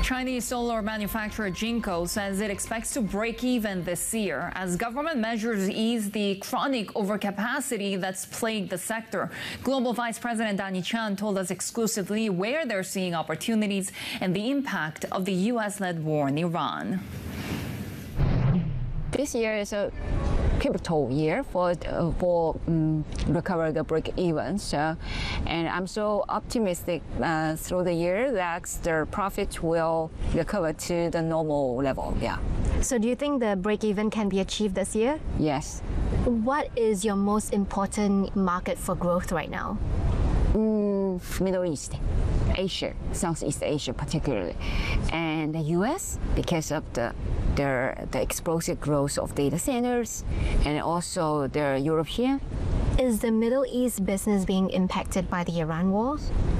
Chinese solar manufacturer Jinko says it expects to break even this year as government measures ease the chronic overcapacity that's plagued the sector. Global Vice President Danny Chan told us exclusively where they're seeing opportunities and the impact of the U.S.-led war in Iran. This year is a pivotal year for recover the break even. And I'm so optimistic through the year that the profit will recover to the normal level. Yeah. So do you think the break even can be achieved this year? Yes. What is your most important market for growth right now? Middle East, Asia, Southeast Asia particularly, and the U.S. because of the explosive growth of data centers, and also the European. Is the Middle East business being impacted by the Iran war?